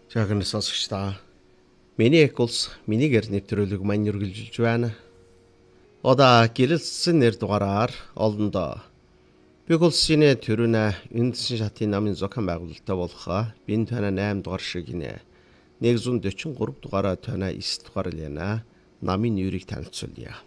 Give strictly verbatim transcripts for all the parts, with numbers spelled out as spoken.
Жаахан сонсогч та. Миний эх улс минийгээр нэвтрүүлэг мань үргэлжилж байна. Одоо гэрэлтсэн нэр дугаараар олондоо. Бэг улсын төрүнэ үндсэн шатын намын зохион байгуулалттай болох бин тана восемь дугаар шиг нэ one forty-three дугаараа тана nine дугаар лена намын нэрийг танилцуулъя.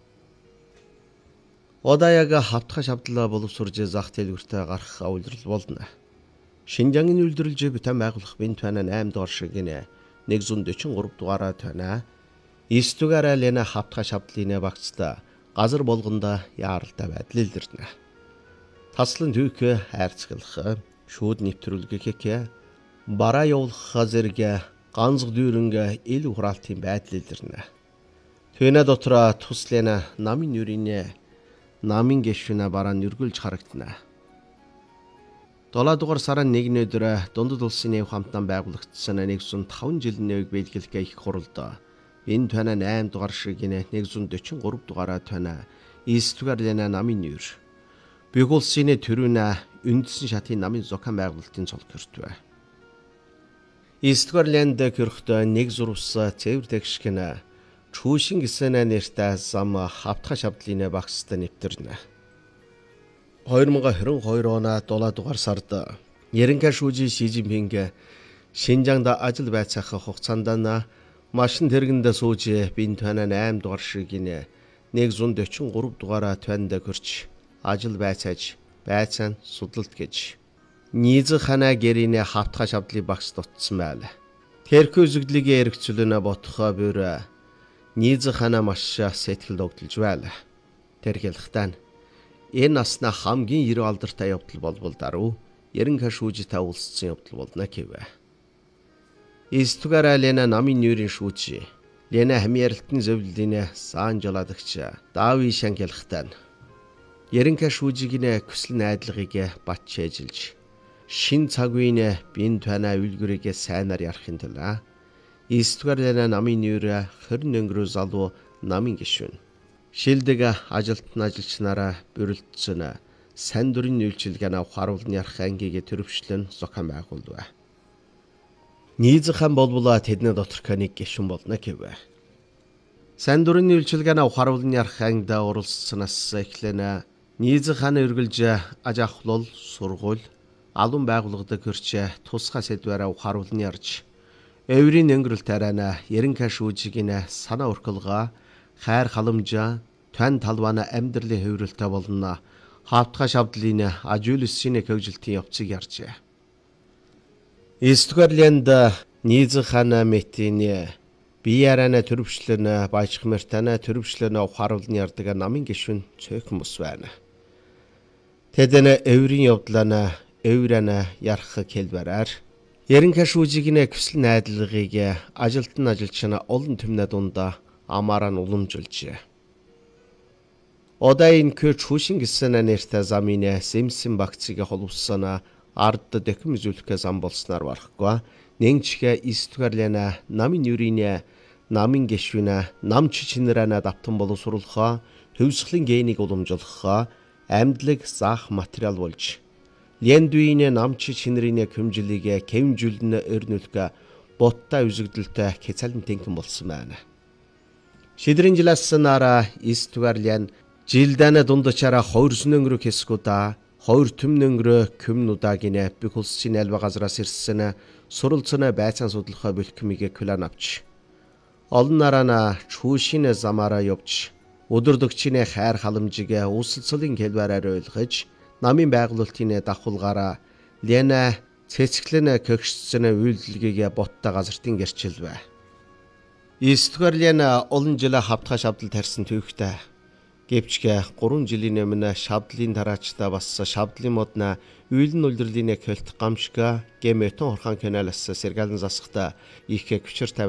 Одоо яг хавтгах шавдлаа боловсрж зах дэлгүүртээ гарах үйлрэл болно. Шинжангийн үйлдвэрлэж бүтээн байгуулах бин тана восемь дугаар шиг нэ one forty-three дугаараа тана nine дугаараа лена хавтгах шавдлын багцтай газар болгондоо яаралтай байдал илэрнэ. Таслан түүх хайрцаглах шүүд нэвтрүүлгэх бараа явуулах зэрэг ганц дүүрэнг ил хураалтын байдал илэрнэ. Түүнэ дотор туслена намын нүрийн намын гişүнэ бараа нүргүүлж харагдана. seven дугаар сарын нэгний өдөр дундад улсын нэв хамтан байгуулагдсан one hundred five жилийн нэвийг биелгэлэх их хуралд энэ тана eight дугаар шиг one forty-three дугаараа тана nine дугаар лена намын нүр Бэг улсын төрүнэ үндсэн шатын намын зохион байгуулалтын цол гэртвэ. nine дугаар ленд гэрхтөө нэг зурвс цэвэр тэгшгэнэ чүүшин гисэн нэртэй зам хавтгах шавдлын багстай нэвтэрнэ. twenty twenty-two оны seven дугаар сард Ерөнхий шүүжийн Ши Жинпинг Шинжаангд ажил байцаах хугацаанд машин тэргэнд сууж бин тана eight дугаар шиг one forty-three дугаараа танд гэрч ажил байцааж байцаан судалт гэж нийз хана гэрийн хавтгах шавдлын багс дутсан байл. Тэрхүү үзэгдлийг эргцүүлнэ бодхоо бүр нийз хана маш сэтгэл догдолж байл. Тэрхэлхтэн энэ насна хамгийн эрүү алдартай явдал болбол даруй ерөнхий шүүжтэй уулзсан явдал болно гэвэ. nine дугаар лена намын нүрийн шүүж лена хамьярлалтын зөвлөлийн сан жолоодогч Дави Шангялхтан ерөнхий шүүжийн хүсэл найдлагыг батж эжилж шин цаг үеийн бин тана үлгэрийг сайнаар ярахын тулд nine дугаар лена намын нүр twenty өнгөрөө залуу намын гишүүн шилдэг ажилтны ажилчнараа бүрэлдсэн сайн дурын үйлчилгээний ухааруулны ярах ангийг төрөвчлөн зохион байгуулв. Нийзхэн болбола тэдний доторх нэг гишүүн болно гэвэ. Сайн дурын үйлчилгээний ухааруулны ярах ангид оролцсноос эхлэн нийзхэн үргэлж аж ахуйл, сургууль, албан байгууллагад гэрч тусгай сэдвээрээ ухааруулны ярж эврийн өнгөрөлт арайна ерөнхий шүүжийн санаа өрхөлгөө хайр халамжаа тань талбана амьдралын хувиралтай болно хавтгах шавдлын ажуулсын хөгжилтийн явцыг ярьжээ. nine дугаар ленд нийз хана метийн биярана төрөвчлөн баажх мертана төрөвчлөн ухааруулны ярддаг намын гишүүн цөөхөн бус байна. Тэдэн эврийн явдлаа эврана ярах хэлбэрээр ерөнхий шүүжийн хүсэл найдлагыг ажилтан ажилчна олон түмнэ дундаа амаараа уламжуулжээ. Одоо энэ көр чүүшин гисэн нэртэй замын Симсэн багцыг холбосон ард дэхэм зүйлхээ зам болсноор барахгүй. Нэгчгэ nine дугаар лена намын нүрийн намын гишүүн намч чинэрэнэ давтан боловсруулах, төвсглийн генийг уламжуулах, амьдлаг заах материал болж лендүийн намч чинэрийн хэмжлийг кэмжүүлнэ өрнөлгө боттой үзэгдэлтэй хэцэлэн тэнхэн болсон байна. Шидрийн жиласнараа nine дугаар лен жилдана дундачаараа two өнгөрөө хэсгүүдаа two түмэн өнгөрөө көмнүүдаагийнэ бэг улсын альва газраас ирсэн суралцсан байцаан судлахаа бэлтгэмийг клан авч олон нарана чүүшин замаараа явж өдөрдөгчийн хайр халамжийг үсэлцлийн хэлбэрээр ойлгож намын байгуулалтын давхулгаараа лена цэцгэлэн көгшсөн үйлдэлгийг боттой газартын гэрчилвэ. nine дугаар лена олон жил хавтгах шавдал тарьсан түүхтэй гэвчгэ three жилийн өмнө шавдлын тараачтай бас шавдлын модна үйлэн үлдрэлийн көлт гамшга гэмэтэн хорхон каналаас сэргэлэн засахта их хүчээр